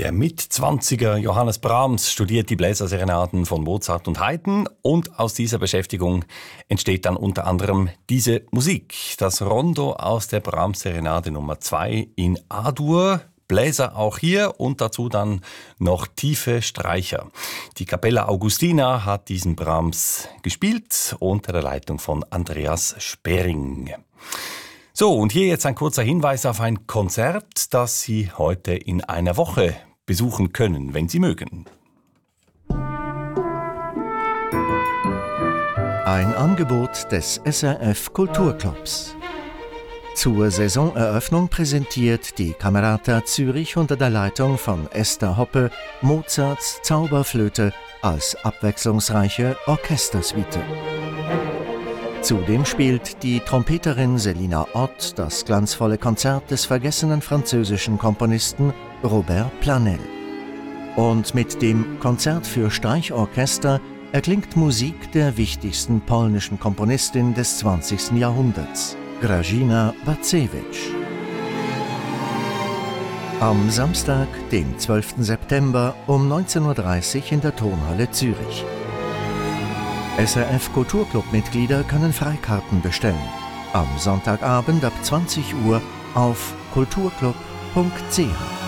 Der Mitzwanziger Johannes Brahms studiert die Bläserserenaden von Mozart und Haydn und aus dieser Beschäftigung entsteht dann unter anderem diese Musik. Das Rondo aus der Brahms-Serenade Nummer 2 in A-Dur. Bläser auch hier und dazu dann noch tiefe Streicher. Die Capella Augustina hat diesen Brahms gespielt unter der Leitung von Andreas Spering. So, und hier jetzt ein kurzer Hinweis auf ein Konzert, das Sie heute in einer Woche besuchen können, wenn Sie mögen. Ein Angebot des SRF Kulturclubs. Zur Saisoneröffnung präsentiert die Camerata Zürich unter der Leitung von Esther Hoppe Mozarts Zauberflöte als abwechslungsreiche Orchestersuite. Zudem spielt die Trompeterin Selina Ott das glanzvolle Konzert des vergessenen französischen Komponisten Robert Planel. Und mit dem Konzert für Streichorchester erklingt Musik der wichtigsten polnischen Komponistin des 20. Jahrhunderts, Grażyna Bacewicz. Am Samstag, den 12. September um 19:30 Uhr in der Turnhalle Zürich. SRF Kulturclub-Mitglieder können Freikarten bestellen. Am Sonntagabend ab 20 Uhr auf kulturclub.ch.